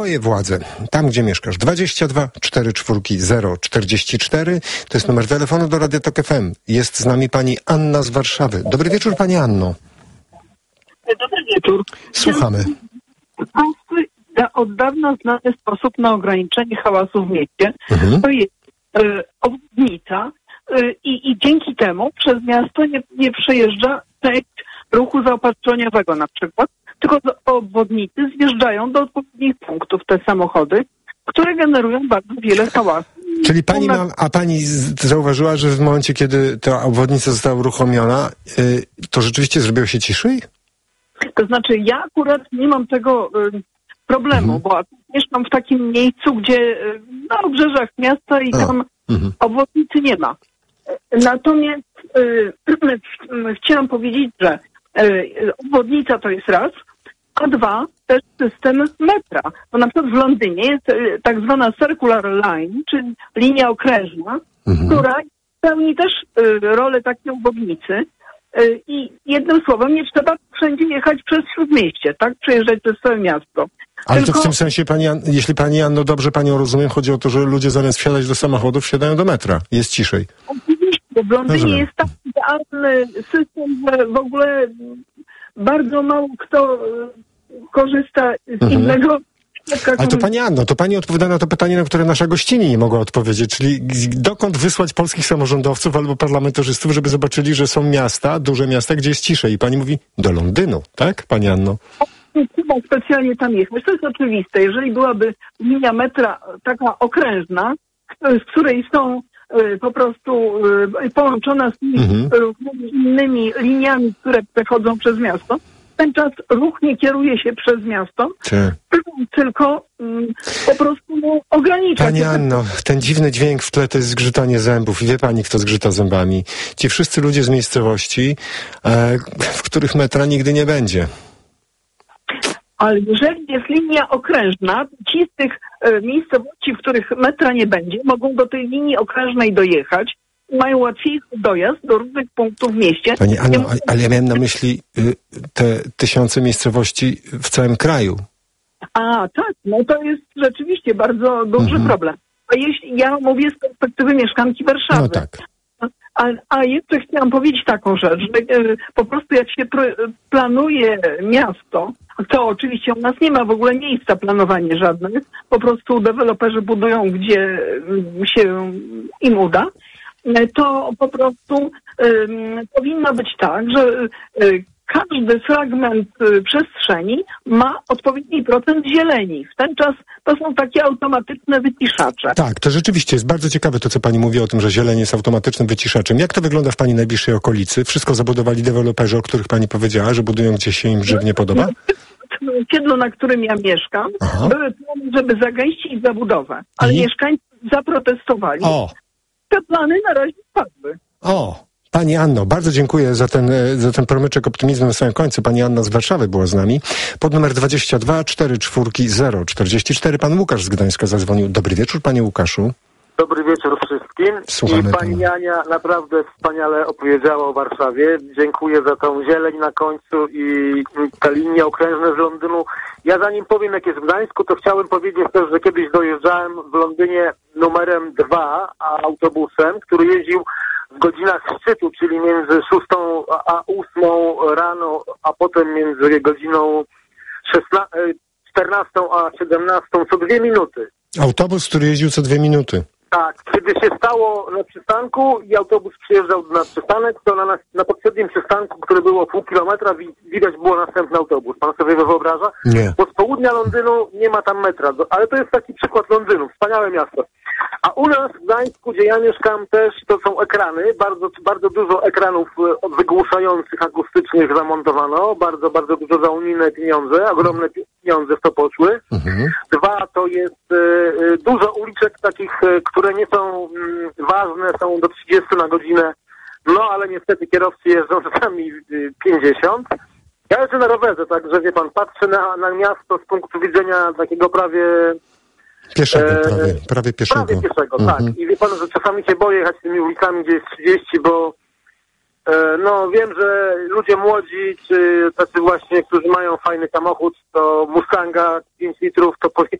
twoje władze, tam gdzie mieszkasz. 22 44 044 to jest numer telefonu do Radia Tok FM. Jest z nami pani Anna z Warszawy. Dobry wieczór, pani Anno. Dobry wieczór. Słuchamy. Państwu od dawna znany sposób na ograniczenie hałasu w mieście to jest obwodnica i dzięki temu przez miasto nie przejeżdża część ruchu zaopatrzeniowego na przykład, tylko z obwodnicy zjeżdżają do odpowiednich punktów te samochody, które generują bardzo wiele hałasu. Czyli pani zauważyła, że w momencie, kiedy ta obwodnica została uruchomiona, to rzeczywiście zrobiło się ciszej? To znaczy, ja akurat nie mam tego problemu, bo mieszkam w takim miejscu, gdzie na obrzeżach miasta i tam obwodnicy nie ma. Natomiast chciałam powiedzieć, że obwodnica to jest raz, a dwa, też system metra. Bo na przykład w Londynie jest tak zwana circular line, czyli linia okrężna, która pełni też rolę takiej obwodnicy. I jednym słowem, nie trzeba wszędzie jechać przez śródmieście, tak? Przejeżdżać przez całe miasto. Ale to w tym sensie, jeśli pani Anno, dobrze panią rozumiem, chodzi o to, że ludzie zamiast wsiadać do samochodów, wsiadają do metra. Jest ciszej. Oczywiście, bo w Londynie jest tak idealny system, że w ogóle bardzo mało kto korzysta z innego. Ale to pani Anno, to pani odpowiada na to pytanie, na które nasza gościni nie mogła odpowiedzieć, czyli dokąd wysłać polskich samorządowców albo parlamentarzystów, żeby zobaczyli, że są miasta, duże miasta, gdzie jest ciszej. I pani mówi, do Londynu, tak, pani Anno? Chyba specjalnie tam jechać. To jest oczywiste. Jeżeli byłaby linia metra taka okrężna, z której są po prostu połączona z innymi liniami, które przechodzą przez miasto, ten czas ruch nie kieruje się przez miasto, tylko po prostu ogranicza. Pani Anno, ten dziwny dźwięk w tle to jest zgrzytanie zębów i wie pani, kto zgrzyta zębami. Ci wszyscy ludzie z miejscowości, w których metra nigdy nie będzie. Ale jeżeli jest linia okrężna, ci z tych miejscowości, w których metra nie będzie, mogą do tej linii okrężnej dojechać, mają łatwiejszy dojazd do różnych punktów w mieście. Pani Anno, ale ja miałem na myśli te tysiące miejscowości w całym kraju. A, tak, no to jest rzeczywiście bardzo duży problem. A jeśli ja mówię z perspektywy mieszkanki Warszawy. No tak. A jeszcze chciałam powiedzieć taką rzecz, że po prostu jak się planuje miasto, to oczywiście u nas nie ma w ogóle miejsca planowania żadnych, po prostu deweloperzy budują gdzie się im uda, to po prostu powinno być tak, że każdy fragment przestrzeni ma odpowiedni procent zieleni. W ten czas to są takie automatyczne wyciszacze. Tak, to rzeczywiście jest bardzo ciekawe to, co pani mówi o tym, że zieleń jest automatycznym wyciszaczem. Jak to wygląda w pani najbliższej okolicy? Wszystko zabudowali deweloperzy, o których pani powiedziała, że budują gdzie się im żywnie podoba? Osiedlu, na którym ja mieszkam, były plany, żeby zagęścić zabudowę, ale mieszkańcy zaprotestowali. Te plany na razie spadły. Pani Anno, bardzo dziękuję za ten promyczek optymizmu na samym końcu. Pani Anna z Warszawy była z nami. Pod numer 22 44 044 pan Łukasz z Gdańska zadzwonił. Dobry wieczór, panie Łukaszu. Dobry wieczór wszystkim. Słuchamy I pani Ania naprawdę wspaniale opowiedziała o Warszawie. Dziękuję za tą zieleń na końcu i te linie okrężne z Londynu. Ja zanim powiem, jak jest w Gdańsku, to chciałem powiedzieć też, że kiedyś dojeżdżałem w Londynie numerem 2 autobusem, który jeździł w godzinach szczytu, czyli między 6 a 8 rano, a potem między godziną 14 a 17 co 2 minuty. Autobus, który jeździł co 2 minuty. Tak, kiedy się stało na przystanku i autobus przyjeżdżał na przystanek, to na poprzednim przystanku, który było pół kilometra, widać było następny autobus. Pan sobie wyobraża? Nie. Bo z południa Londynu nie ma tam metra, ale to jest taki przykład Londynu, wspaniałe miasto. A u nas w Gdańsku, gdzie ja mieszkam też, to są ekrany, bardzo dużo ekranów wygłuszających, akustycznych zamontowano, bardzo dużo za unijne pieniądze, ogromne pieniądze w to poszły. 2, to jest dużo uliczek takich, które nie są ważne, są do 30 na godzinę, no ale niestety kierowcy jeżdżą czasami 50. Ja jeżdżę na rowerze, także wie pan, patrzę na miasto z punktu widzenia takiego prawie pieszego, prawie pieszego. Prawie pieszego, tak. I wie pan, że czasami się boję jechać tymi ulicami, gdzie jest 30, bo no wiem, że ludzie młodzi, czy tacy właśnie, którzy mają fajny samochód, to Mustanga 5 litrów, to